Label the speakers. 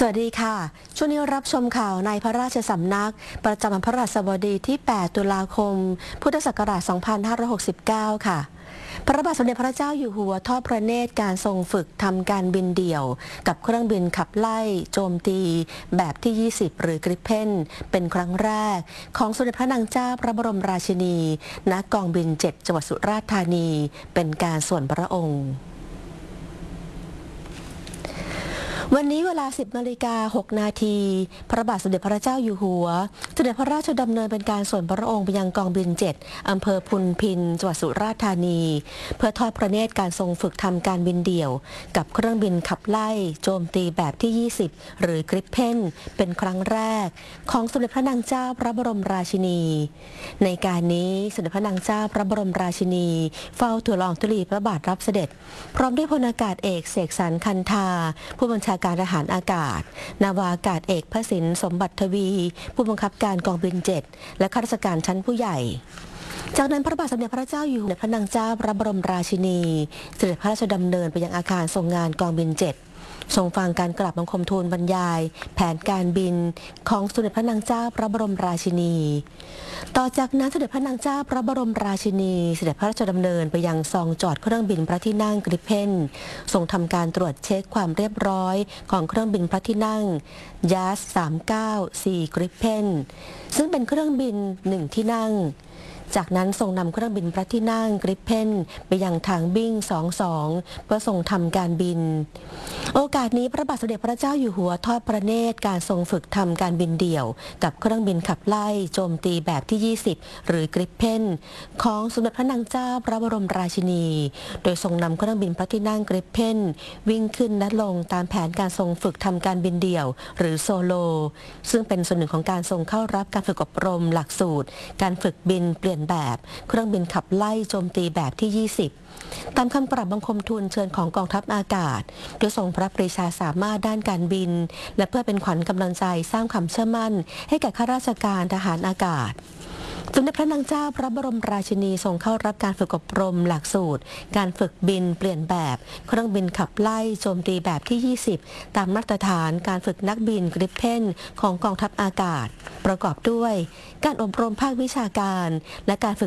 Speaker 1: สวัสดีค่ะช่วงนี้รับชมข่าวในพระราชสำนักประจำวันพฤหัสบดีที่ 8 ตุลาคม พุทธศักราช 2569 ค่ะ พระบาทสมเด็จพระเจ้าอยู่หัวทอดพระเนตรการทรงฝึกทำการบินเดี่ยวกับเครื่องบินขับไล่โจมตีแบบที่ 20 หรือกริปเพนเป็นครั้งแรกของสมเด็จพระนางเจ้าพระบรมราชินีณกองบิน 7 จังหวัดสุราษฎร์ธานีเป็นการส่วนพระองค์วันนี้เวลา 10:06 นาทีพระบาทสมเด็จพระเจ้าอยู่หัวเสด็จพระราชดำเนินเป็นการส่วนพระองค์ไปยังกองบิน 7 อำเภอพุนพินจังหวัดสุราษฎร์ธานีเพื่อทอดพระเนตรการทรงฝึกทำการบินเดี่ยวกับเครื่องบินขับไล่โจมตีแบบที่ 20 หรือกริปเพนเป็นครั้งแรกของสมเด็จพระนางเจ้าพระบรมราชินีในการนี้สมเด็จพระนางเจ้าพระบรมราชินีเฝ้าทูลละอองธุลีพระบาทรับเสด็จพร้อมด้วยพลอากาศเอกเสกสรรคันธาผู้บัญชาการทหารอากาศนาวาอากาศเอกพระสินสมบัติทวีผู้บังคับการกองบิน 7 และข้าราชการชั้นผู้ใหญ่จากนั้นพระบาทสมเด็จพระเจ้าอยู่หัวพระนางเจ้าพระบรมราชินีเสด็จพระราชดำเนินไปยังอาคารทรงงานกองบิน 7ทรงฟังการกราบบังคมทูลบรรยายแผนการบินของสมเด็จพระนางเจ้าพระบรมราชินีต่อจากนั้นสมเด็จพระนางเจ้าพระบรมราชินีเสด็จพระราชดำเนินไปยังซองจอดเครื่องบินพระที่นั่งกริปเพนทรงทำการตรวจเช็คความเรียบร้อยของเครื่องบินพระที่นั่งยาส39 กริปเพนซึ่งเป็นเครื่องบิน1ที่นั่งจากนั้นทรงนำเครื่องบินพระที่นั่งกริปเพนไปยังทางบิ้ง22เพื่อทรงทำการบินโอกาสนี้พระบาทสมเด็จพระเจ้าอยู่หัวทอดพระเนตรการทรงฝึกทำการบินเดี่ยวกับเครื่องบินขับไล่โจมตีแบบที่ 20 หรือกริปเพนของสมเด็จพระนางเจ้าพระบรมราชินีโดยทรงนำเครื่องบินพระที่นั่งกริปเพนวิ่งขึ้นและลงตามแผนการทรงฝึกทำการบินเดี่ยวหรือโซโลซึ่งเป็นส่วนหนึ่งของการทรงเข้ารับการฝึกอบรมหลักสูตรการฝึกบินเปลี่ยนแบบเครื่องบินขับไล่โจมตีแบบที่ 20ตามคำกราบบังคมทูลเชิญของกองทัพอากาศโดยทรงพระปรีชาสามารถด้านการบินและเพื่อเป็นขวัญกำลังใจสร้างความเชื่อมั่นให้แก่ข้าราชการทหารอากาศสมเด็จพระนางเจ้าพระบรมราชินีทรงเข้ารับการฝึกอบรมหลักสูตรการฝึกบินเปลี่ยนแบบเครื่องบินขับไล่โจมตีแบบที่ 20ตามมาตรฐานการฝึกนักบินกริปเพนของกองทัพอากาศประกอบด้วยการอบรมภาควิชาการและการฝึก